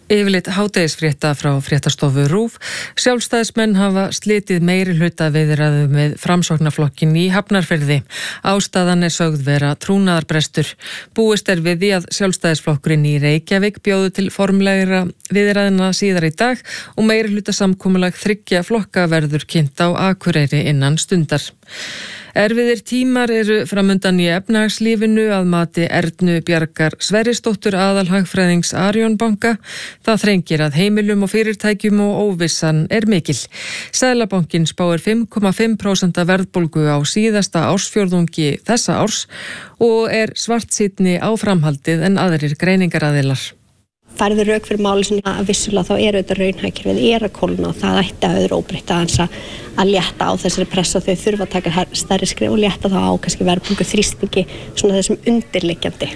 Yfirleitt hádegisfrétta frá fréttastofu RÚV. Sjálfstæðismenn hafa slitið meiri hluta viðræðum með Framsóknarflokkinn í Hafnarfirði. Ástæðan sögð vera trúnaðarbrestur. Búist við því að Sjálfstæðisflokkurinn í Reykjavík bjóði til formlegra viðræðina síðar í dag og meiri hluta samkomulag 3 flokka verður kynnt á Akureyri innan stundar. Erfiðir tímar eru framundan í efnahagslífinu að mati Ernu Bjargar Sverrisdóttur aðalhagfræðings Arion banka. Það þrengir að heimilum og fyrirtækjum og óvissan mikil. Seðlabankinn spáir 5,5% verðbólgu á síðasta ársfjórðungi þessa árs og svartsýnni á framhaldið en aðrir greiningaraðilar. Færðu rök fyrir máli sem að vissulega þá auðvitað raunhagkerfið að kólna og það ætti að öðru óbreytt að létta á þessari pressa og þau þurfa að taka stærri skref og létta þá á kannski verðbólgu þrýstingi svona þessum undirliggjandi.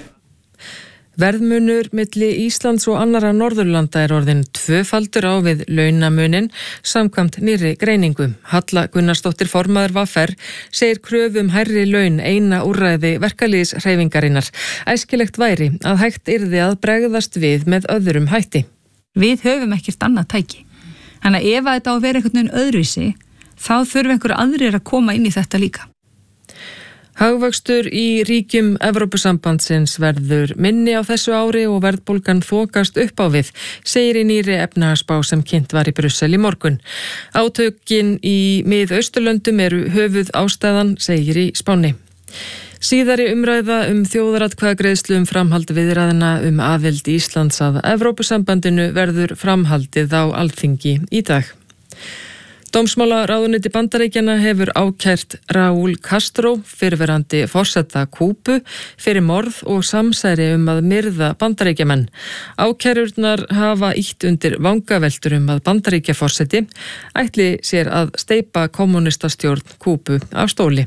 Verðmunur milli Íslands og annarra Norðurlanda orðinn 2-faldur á við launamunin samkvæmt nýrri greiningu. Halla Gunnarsdóttir formaður VR segir kröfum hærri laun eina úrræði verkalýðshreyfingarinnar. Æskilegt væri að hægt yrði að bregðast við með öðrum hætti. Við höfum ekkert annað tæki. Þannig að ef þetta á að vera einhvern veginn öðruvísi, þá þurfum einhverju aðrir að koma inn í þetta líka. Hagvöxtur í ríkjum Evrópusambandsins verður minni á þessu ári og verðbólgan þokast upp á við, segir í nýrri efnahagsspá sem kynnt var í Brussel í morgun. Átökin í Mið-Austurlöndum eru höfuð ástæðan, segir í spánni. Síðari umræða þjóðaratkvæðagreiðslu framhald viðræðina aðild Íslands að Evrópusambandinu verður framhaldið á Alþingi í dag. Dómsmálaráðuneyti Bandaríkjanna hefur ákært Raúl Castro, fyrrverandi forseta Kúbu, fyrir morð og samsæri að myrða Bandaríkjamenn. Ákærurnar hafa ýtt undir vangaveltur að Bandaríkjaforseti ætli sér að steypa kommúnistastjórn Kúbu af stóli.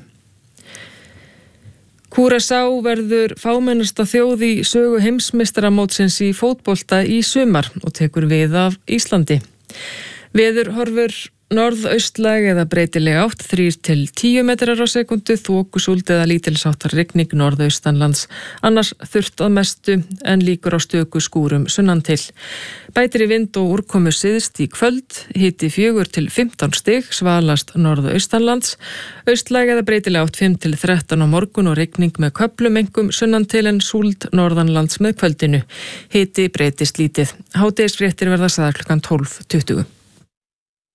Curaçao verður fámennasta þjóð í sögu heimsmeistaramótsins í fótbolta í sumar og tekur við af Íslandi. Veðurhorfur norðaustlæg eða breytileg átt 3-10 metrar á sekundu, þokusúld eða lítilsháttar rigning norðaustanlands, annars þurrt að mestu en líkur á stöku skúrum sunnan til. Bætir í vind og úrkomu syðst í kvöld, hiti 4-15 stig, svalast norðaustanlands, austlæg eða breytileg átt 5-13 á morgun og rigning með köflum einkum sunnan til en súld norðanlands með kvöldinu. Hiti breytist lítið. Hádegisfréttir verða sagðar klukkan 12:20.